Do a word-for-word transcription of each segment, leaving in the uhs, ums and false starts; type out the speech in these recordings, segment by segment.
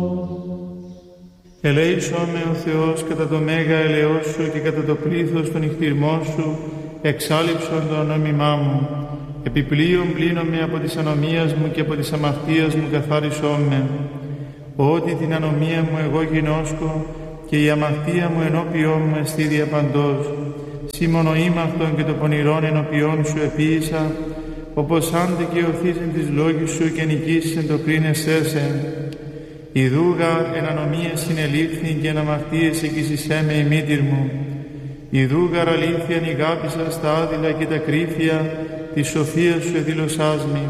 Ελέησόν με ο Θεός κατά το μέγα ελεός Σου και κατά το πλήθος των νυχτηρμών Σου, εξάλειψον το ονόμημά μου. Επιπλέον πλύνομαι από της ανομίας μου και από της αμαρτίας μου καθάρισόν με. Ότι την ανομία μου εγώ γινώσκω και η αμαρτία μου ενώπιόν μου εστί διαπαντός. Σύ μόνο ήμαυτον και το πονηρόν ενώπιόν Σου επίησα, όπως αν δικαιωθείς εν της λόγης Σου και νικήσεις εν το κρίνεσθέ σε. Ιδούγα εν ανομίες συνελήφθην και εν αμαρτίες εκείσισέ με η μήτηρ μου. Ιδούγαρ αλήθειαν ηγάπησα στα άδειλα και τα κρύφια της σοφίας Σου εδήλωσάς μη.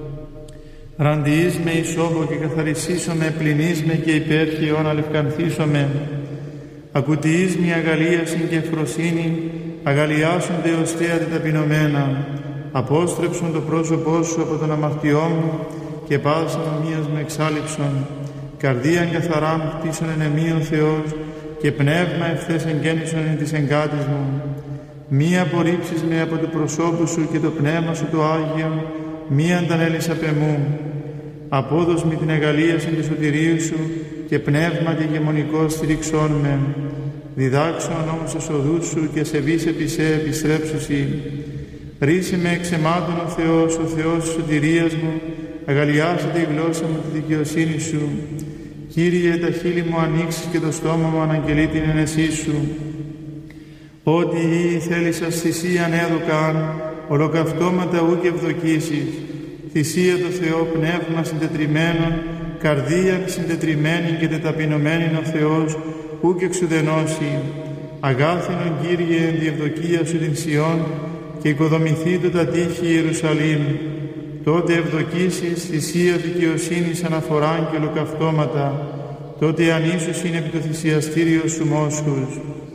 Ραντιείς με ισόβο και καθαρισίσω με, πληνείς με και υπέρχειον αλευκανθήσω με. Ακουτιείς μη αγαλίασιν και ευφροσύνη, αγαλιάσονται ως θέατη ταπεινωμένα. Απόστρεψον το πρόσωπό Σου από τον αμαρτιό μου και πάσης ανομίας μου εξάλειψον. Καρδίαν καθαράν χτίσον εν εμεί ο Θεός και πνεύμα ευθές εγκαίνησον εν της εγκάτης μου. Μη απορρίψεις με από το προσώπου Σου και το πνεύμα Σου το Άγιον, μη αντανέλεις απ' εμού. Απόδος μη την αγαλίαση του σωτηρίου Σου και πνεύματι ηγεμονικό στηρίξον με. Διδάξον όμως τους οδούς Σου και σεβείς επί σε επιστρέψουσι. Ρίσε με εξαιμάτων ο Θεός, ο Θεός της σωτηρίας μου, αγαλιάσετε η γλώσσα μου τη δικαιοσύνη Σου. Κύριε, τα χείλη μου ανοίξεις και το στόμα μου αναγγελεί την ενεσή Σου. Ότι ή θέλησας θυσίαν έδωκαν, ολοκαυτώματα ούκ ευδοκίσεις. Θυσία το Θεό πνεύμα συντετριμένον, καρδία συντετριμένη και τεταπεινωμένη ο Θεός, ούκ εξουδενώσει. Αγάθινον Κύριε εν διευδοκία Σου την Σιών και οικοδομηθεί το τα τείχη Ιερουσαλήμ. Τότε ευδοκίσεις θυσία δικαιοσύνης αναφοράν και ολοκαυτώματα, τότε ανίσως είναι επί το θυσιαστήριο Σου μόσχους.